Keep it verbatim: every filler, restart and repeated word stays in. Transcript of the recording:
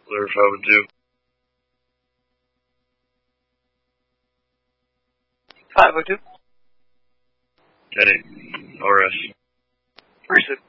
Clear five oh two. five oh two. ten eight. R S. Receive.